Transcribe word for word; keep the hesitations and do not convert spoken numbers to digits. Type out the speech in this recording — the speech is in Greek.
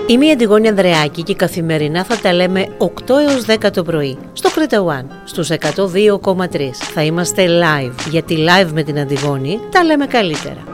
Είμαι η Αντιγόνη Ανδρεάκη και καθημερινά θα τα λέμε οκτώ έως δέκα το πρωί στο Κρήτα One, στους εκατό δύο κόμμα τρία. Θα είμαστε live, γιατί live με την Αντιγόνη τα λέμε καλύτερα.